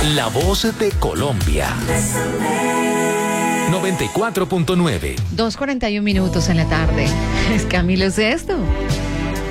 La voz de Colombia. 94.9. 2:41 en la tarde. Es Camilo Sesto.